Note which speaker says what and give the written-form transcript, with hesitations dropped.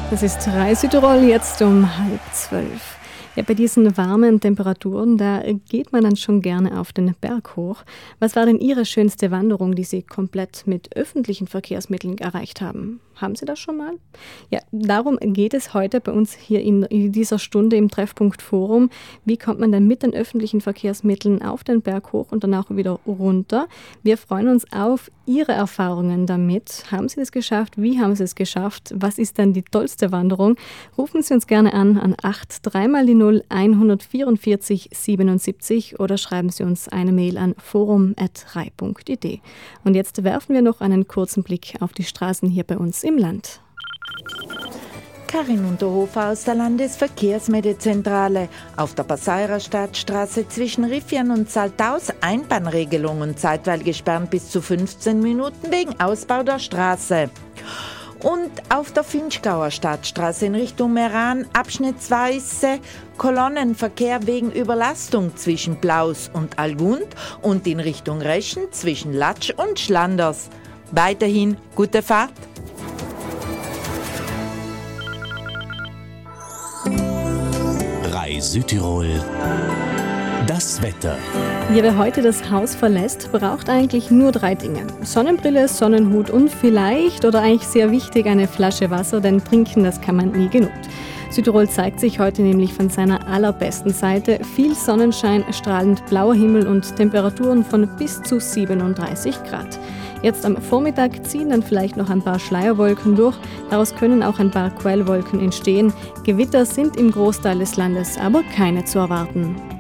Speaker 1: Das ist Rai Südtirol jetzt um 11:30. Ja, bei diesen warmen Temperaturen, da geht man dann schon gerne auf den Berg hoch. Was war denn Ihre schönste Wanderung, die Sie komplett mit öffentlichen Verkehrsmitteln erreicht haben? Haben Sie das schon mal? Ja, darum geht es heute bei uns hier in dieser Stunde im Treffpunkt Forum. Wie kommt man denn mit den öffentlichen Verkehrsmitteln auf den Berg hoch und dann auch wieder runter? Wir freuen uns auf Ihre Erfahrungen damit. Haben Sie das geschafft? Wie haben Sie es geschafft? Was ist denn die tollste Wanderung? Rufen Sie uns gerne an 3 mal die 0 144 77 oder schreiben Sie uns eine Mail an forum@rai.it. Und jetzt werfen wir noch einen kurzen Blick auf die Straßen hier bei uns im Land.
Speaker 2: Karin Unterhofer aus der Landesverkehrsmeldezentrale. Auf der Passauer Stadtstraße zwischen Riffian und Saltaus Einbahnregelungen zeitweilige Sperren bis zu 15 Minuten wegen Ausbau der Straße. Und auf der Finchgauer Stadtstraße in Richtung Meran abschnittsweise Kolonnenverkehr wegen Überlastung zwischen Plaus und Algund und in Richtung Reschen zwischen Latsch und Schlanders. Weiterhin gute Fahrt.
Speaker 3: Rai Südtirol. Das Wetter.
Speaker 1: Ja, wer heute das Haus verlässt, braucht eigentlich nur 3 Dinge. Sonnenbrille, Sonnenhut und vielleicht, oder eigentlich sehr wichtig, eine Flasche Wasser, denn trinken, das kann man nie genug. Südtirol zeigt sich heute nämlich von seiner allerbesten Seite. Viel Sonnenschein, strahlend blauer Himmel und Temperaturen von bis zu 37 Grad. Jetzt am Vormittag ziehen dann vielleicht noch ein paar Schleierwolken durch. Daraus können auch ein paar Quellwolken entstehen. Gewitter sind im Großteil des Landes aber keine zu erwarten.